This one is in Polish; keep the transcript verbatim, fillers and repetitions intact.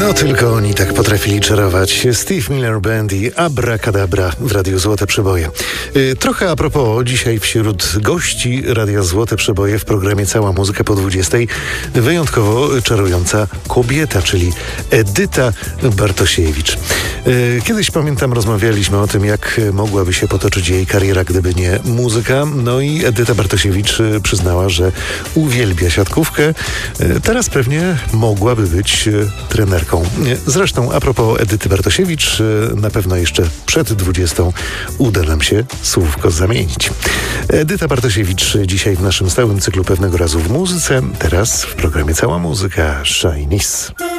No tylko oni tak potrafili czarować. Steve Miller Band i Abracadabra w Radiu Złote Przeboje. Yy, trochę a propos, dzisiaj wśród gości Radia Złote Przeboje w programie Cała Muzyka po dwudziestej wyjątkowo czarująca kobieta, czyli Edyta Bartosiewicz. Yy, kiedyś pamiętam, rozmawialiśmy o tym, jak mogłaby się potoczyć jej kariera, gdyby nie muzyka. No i Edyta Bartosiewicz przyznała, że uwielbia siatkówkę. Yy, teraz pewnie mogłaby być yy, trenerką. Zresztą a propos Edyty Bartosiewicz, na pewno jeszcze przed dwudziestą uda nam się słówko zamienić. Edyta Bartosiewicz dzisiaj w naszym stałym cyklu Pewnego razu w muzyce, teraz w programie Cała Muzyka Shinies.